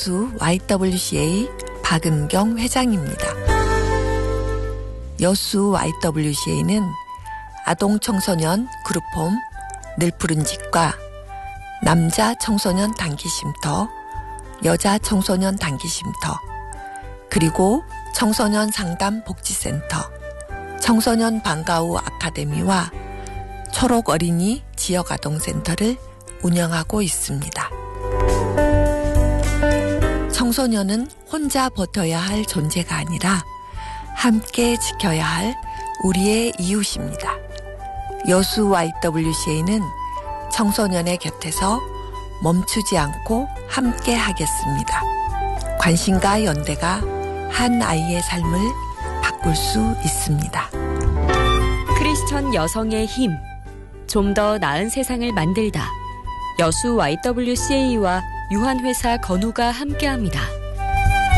여수 YWCA 박은경 회장입니다. 여수 YWCA는 아동 청소년 그룹홈 늘푸른 집과 남자 청소년 단기쉼터, 여자 청소년 단기쉼터, 그리고 청소년 상담 복지센터, 청소년 방과후 아카데미와 초록 어린이 지역아동센터를 운영하고 있습니다. 청소년은 혼자 버텨야 할 존재가 아니라 함께 지켜야 할 우리의 이웃입니다. 여수 YWCA는 청소년의 곁에서 멈추지 않고 함께 하겠습니다. 관심과 연대가 한 아이의 삶을 바꿀 수 있습니다. 크리스천 여성의 힘, 좀 더 나은 세상을 만들다. 여수 YWCA와 유한회사 건우가 함께합니다.